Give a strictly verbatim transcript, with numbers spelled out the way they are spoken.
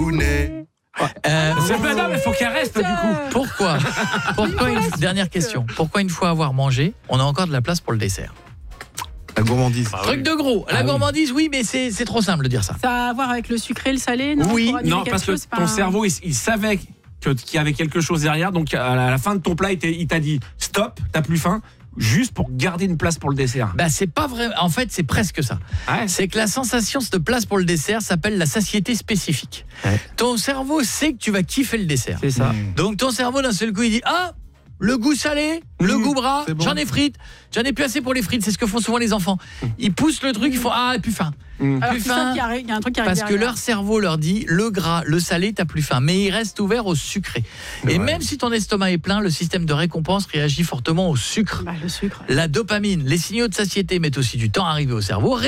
Bounet. Euh, C'est pas non, mais faut qu'elle reste du coup. pourquoi Pourquoi une dernière question. Pourquoi une fois avoir mangé, on a encore de la place pour le dessert? La gourmandise. Ah, Truc oui. de gros. La Ah oui. gourmandise, oui, mais c'est c'est trop simple de dire ça. Ça a à voir avec le sucré, le salé, non? Oui. Pour annuler Non, quelque parce que chose, c'est pas ton un- cerveau, il, il savait que- qu'il y avait quelque chose derrière. Donc, à la, à la fin de ton plat, il t'a- il t'a dit stop, t'as plus faim, juste pour garder une place pour le dessert. Bah c'est pas vrai. En fait, c'est presque ça. Ouais. C'est que la sensation de place pour le dessert s'appelle la satiété spécifique. Ouais. Ton cerveau sait que tu vas kiffer le dessert. C'est ça. Mmh. Donc ton cerveau d'un seul coup il dit ah le goût salé, le Mmh, goût gras, c'est bon. j'en ai frites, j'en ai plus assez pour les frites, c'est ce que font souvent les enfants. Ils poussent le truc, ils font ah plus faim. Mmh. Alors, plus c'est ça faim. qui arrive, il y a un truc qui arrive Parce que derrière. leur cerveau leur dit le gras, le salé, t'as plus faim, mais il reste ouvert au sucré. Et vrai. même si ton estomac est plein, le système de récompense réagit fortement au sucre. Bah, le sucre. La dopamine, les signaux de satiété mettent aussi du temps à arriver au cerveau.